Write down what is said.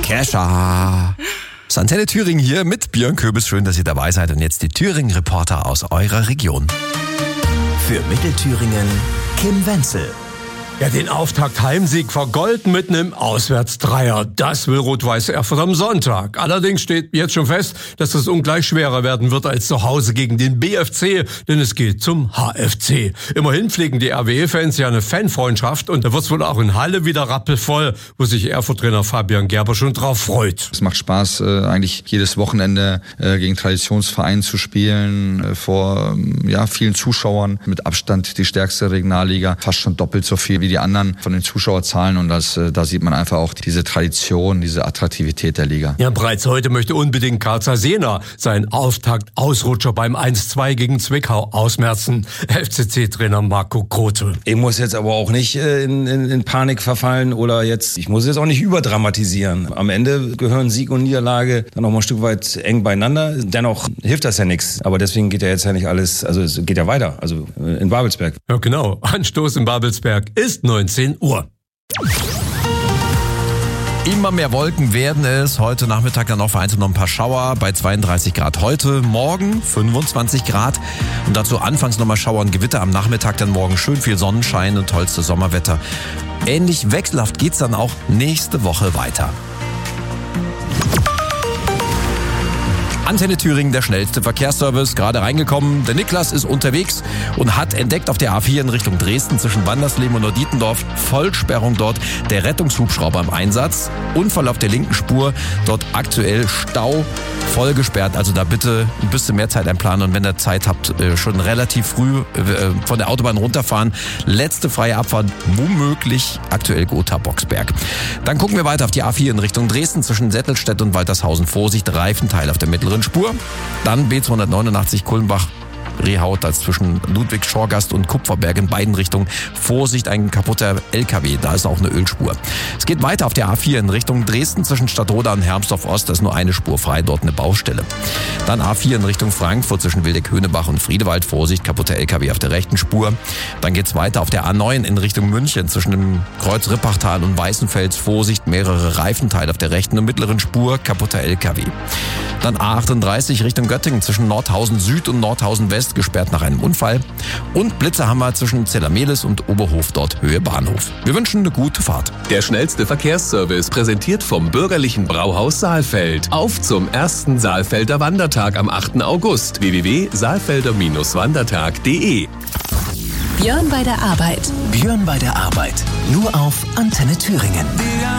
Kesha. Das Antenne Thüringen hier mit Björn Köbis. Schön, dass ihr dabei seid. Und jetzt die Thüringen-Reporter aus eurer Region. Für Mittelthüringen Kim Wenzel. Ja, den Auftakt-Heimsieg vergolden mit einem Auswärtsdreier. Das will Rot-Weiß Erfurt am Sonntag. Allerdings steht jetzt schon fest, dass es ungleich schwerer werden wird als zu Hause gegen den BFC, denn es geht zum HFC. Immerhin pflegen die RWE-Fans ja eine Fanfreundschaft und da wird's wohl auch in Halle wieder rappelvoll, wo sich Erfurt-Trainer Fabian Gerber schon drauf freut. Es macht Spaß, eigentlich jedes Wochenende gegen Traditionsvereine zu spielen, vor vielen Zuschauern, mit Abstand die stärkste Regionalliga, fast schon doppelt so viel wie die anderen von den Zuschauerzahlen und da sieht man einfach auch diese Tradition, diese Attraktivität der Liga. Ja, bereits heute möchte unbedingt Karl Zazena seinen Auftakt-Ausrutscher beim 1-2 gegen Zwickau ausmerzen. FCC-Trainer Marco Grote. Ich muss jetzt aber auch nicht in Panik verfallen ich muss jetzt auch nicht überdramatisieren. Am Ende gehören Sieg und Niederlage dann auch mal ein Stück weit eng beieinander. Dennoch hilft das ja nichts. Aber deswegen geht ja jetzt ja nicht alles, also es geht ja weiter, also in Babelsberg. Ja genau, Anstoß in Babelsberg ist 19 Uhr. Immer mehr Wolken werden es. Heute Nachmittag dann auch vereinzelt noch ein paar Schauer bei 32 Grad heute. Morgen 25 Grad. Und dazu anfangs nochmal Schauer und Gewitter. Am Nachmittag dann morgen schön viel Sonnenschein und tollstes Sommerwetter. Ähnlich wechselhaft geht's dann auch nächste Woche weiter. Antenne Thüringen, der schnellste Verkehrsservice, gerade reingekommen. Der Niklas ist unterwegs und hat entdeckt auf der A4 in Richtung Dresden zwischen Wandersleben und Norddietendorf Vollsperrung dort, der Rettungshubschrauber im Einsatz. Unfall auf der linken Spur, dort aktuell Stau, voll gesperrt. Also da bitte ein bisschen mehr Zeit einplanen und wenn ihr Zeit habt, schon relativ früh von der Autobahn runterfahren. Letzte freie Abfahrt, womöglich aktuell Gotha-Boxberg. Dann gucken wir weiter auf die A4 in Richtung Dresden zwischen Settelstedt und Waltershausen. Vorsicht, Reifenteil auf der mittleren Spur. Dann B289 Kulmbach. Rehhaut als zwischen Ludwig Schorgast und Kupferberg in beiden Richtungen. Vorsicht, ein kaputter LKW, da ist auch eine Ölspur. Es geht weiter auf der A4 in Richtung Dresden zwischen Stadtroda und Hermsdorf Ost, da ist nur eine Spur frei, dort eine Baustelle. Dann A4 in Richtung Frankfurt zwischen Wildeck-Höhnebach und Friedewald, Vorsicht, kaputter LKW auf der rechten Spur. Dann geht's weiter auf der A9 in Richtung München zwischen dem Kreuz Rippachtal und Weißenfels, Vorsicht, mehrere Reifenteile auf der rechten und mittleren Spur, kaputter LKW. Dann A38 Richtung Göttingen zwischen Nordhausen Süd und Nordhausen West, gesperrt nach einem Unfall. Und Blitzerhammer zwischen Zellermehlis und Oberhof, dort Höhe Bahnhof. Wir wünschen eine gute Fahrt. Der schnellste Verkehrsservice präsentiert vom bürgerlichen Brauhaus Saalfeld. Auf zum ersten Saalfelder Wandertag am 8. August. www.saalfelder-wandertag.de. Björn bei der Arbeit. Björn bei der Arbeit. Nur auf Antenne Thüringen.